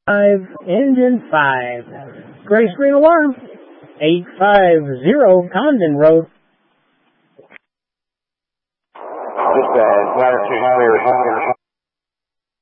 Engine 5. Gray screen alarm. 850 Condon Road. Dispatch, latitude clear.